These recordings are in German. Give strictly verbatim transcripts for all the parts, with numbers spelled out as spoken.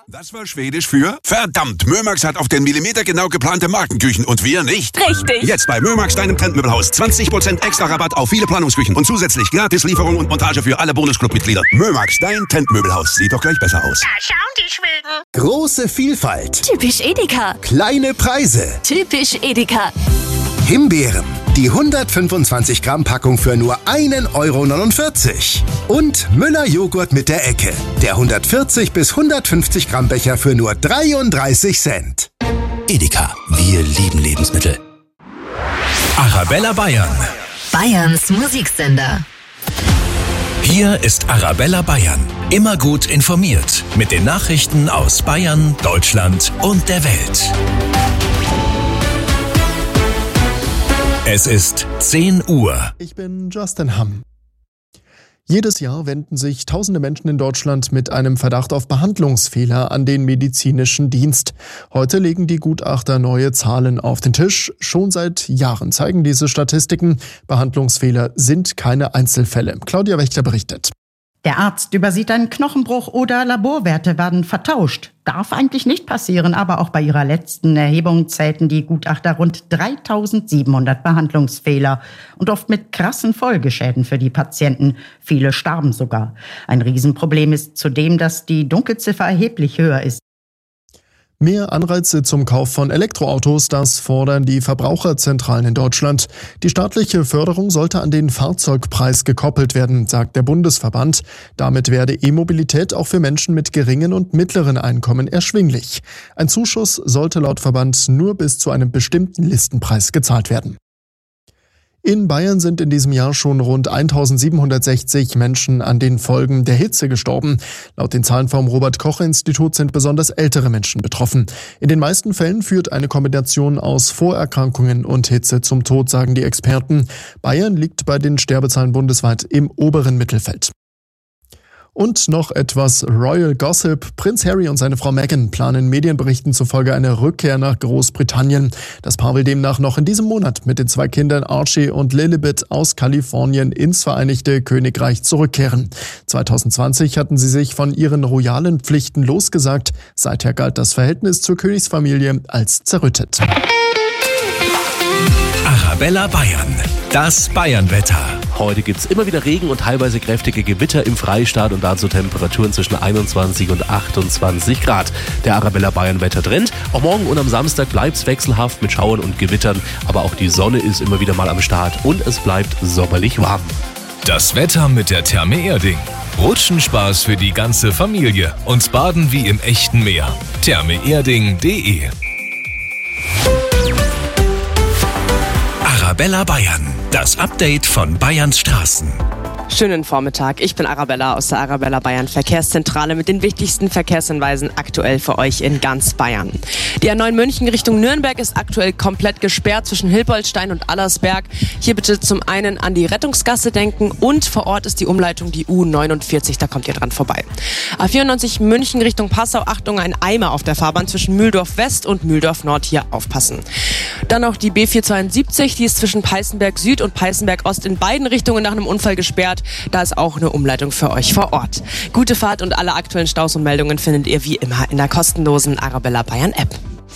Das war Schwedisch für verdammt. Mömax hat auf den Millimeter genau geplante Markenküchen und wir nicht. Richtig. Jetzt bei Mömax, deinem Trendmöbelhaus. zwanzig Prozent extra Rabatt auf viele Planungsküchen und zusätzlich gratis Lieferung und Montage für alle Bonusclub-Mitglieder. Mömax, dein Trendmöbelhaus. Sieht doch gleich besser aus. Da schauen die Schweden. Große Vielfalt. Typisch Edeka. Kleine Preise. Typisch Edeka. Himbeeren. Die hundertfünfundzwanzig Gramm Packung für nur ein Euro neunundvierzig. Und Müller Joghurt mit der Ecke. Der hundertvierzig bis hundertfünfzig Gramm Becher für nur dreiunddreißig Cent. Edeka, wir lieben Lebensmittel. Arabella Bayern. Bayerns Musiksender. Hier ist Arabella Bayern. Immer gut informiert mit den Nachrichten aus Bayern, Deutschland und der Welt. Es ist zehn Uhr. Ich bin Justin Hamm. Jedes Jahr wenden sich tausende Menschen in Deutschland mit einem Verdacht auf Behandlungsfehler an den medizinischen Dienst. Heute legen die Gutachter neue Zahlen auf den Tisch. Schon seit Jahren zeigen diese Statistiken, Behandlungsfehler sind keine Einzelfälle. Claudia Wächter berichtet. Der Arzt übersieht einen Knochenbruch oder Laborwerte werden vertauscht. Darf eigentlich nicht passieren, aber auch bei ihrer letzten Erhebung zählten die Gutachter rund dreitausendsiebenhundert Behandlungsfehler und oft mit krassen Folgeschäden für die Patienten. Viele starben sogar. Ein Riesenproblem ist zudem, dass die Dunkelziffer erheblich höher ist. Mehr Anreize zum Kauf von Elektroautos, das fordern die Verbraucherzentralen in Deutschland. Die staatliche Förderung sollte an den Fahrzeugpreis gekoppelt werden, sagt der Bundesverband. Damit werde E-Mobilität auch für Menschen mit geringen und mittleren Einkommen erschwinglich. Ein Zuschuss sollte laut Verband nur bis zu einem bestimmten Listenpreis gezahlt werden. In Bayern sind in diesem Jahr schon rund eintausendsiebenhundertsechzig Menschen an den Folgen der Hitze gestorben. Laut den Zahlen vom Robert-Koch-Institut sind besonders ältere Menschen betroffen. In den meisten Fällen führt eine Kombination aus Vorerkrankungen und Hitze zum Tod, sagen die Experten. Bayern liegt bei den Sterbezahlen bundesweit im oberen Mittelfeld. Und noch etwas Royal Gossip. Prinz Harry und seine Frau Meghan planen Medienberichten zufolge eine Rückkehr nach Großbritannien. Das Paar will demnach noch in diesem Monat mit den zwei Kindern Archie und Lilibet aus Kalifornien ins Vereinigte Königreich zurückkehren. zwanzig zwanzig hatten sie sich von ihren royalen Pflichten losgesagt. Seither galt das Verhältnis zur Königsfamilie als zerrüttet. Arabella Bayern. Das Bayernwetter. Heute gibt's immer wieder Regen und teilweise kräftige Gewitter im Freistaat und dazu Temperaturen zwischen einundzwanzig und achtundzwanzig Grad. Der Arabella Bayern Wettertrend. Auch morgen und am Samstag bleibt's wechselhaft mit Schauern und Gewittern, aber auch die Sonne ist immer wieder mal am Start und es bleibt sommerlich warm. Das Wetter mit der Therme Erding. Rutschenspaß für die ganze Familie und Baden wie im echten Meer. therme erding punkt de. Arabella Bayern. Das Update von Bayerns Straßen. Schönen Vormittag, ich bin Arabella aus der Arabella Bayern Verkehrszentrale mit den wichtigsten Verkehrshinweisen aktuell für euch in ganz Bayern. Die A neun München Richtung Nürnberg ist aktuell komplett gesperrt zwischen Hilpoltstein und Allersberg. Hier bitte zum einen an die Rettungsgasse denken und vor Ort ist die Umleitung die U neunundvierzig, da kommt ihr dran vorbei. A vierundneunzig München Richtung Passau, Achtung, ein Eimer auf der Fahrbahn zwischen Mühldorf West und Mühldorf Nord, hier aufpassen. Dann noch die B vierhundertzweiundsiebzig, die ist zwischen Peißenberg Süd und Peißenberg Ost in beiden Richtungen nach einem Unfall gesperrt. Da ist auch eine Umleitung für euch vor Ort. Gute Fahrt und alle aktuellen Staus und Meldungen findet ihr wie immer in der kostenlosen Arabella Bayern App.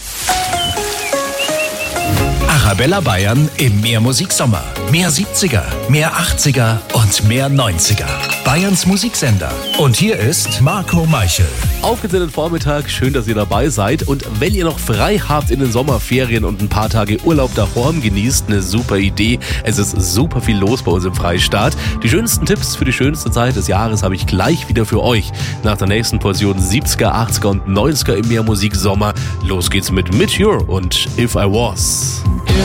Arabella Bayern im Mehrmusiksommer. Mehr siebziger, mehr achtziger und mehr neunziger. Bayerns Musiksender. Und hier ist Marco Meichel. Auf geht's in den Vormittag, schön, dass ihr dabei seid. Und wenn ihr noch frei habt in den Sommerferien und ein paar Tage Urlaub daheim genießt, eine super Idee. Es ist super viel los bei uns im Freistaat. Die schönsten Tipps für die schönste Zeit des Jahres habe ich gleich wieder für euch. Nach der nächsten Portion siebziger, achtziger und neunziger im Mehrmusiksommer. Los geht's mit Meteor und If I Was.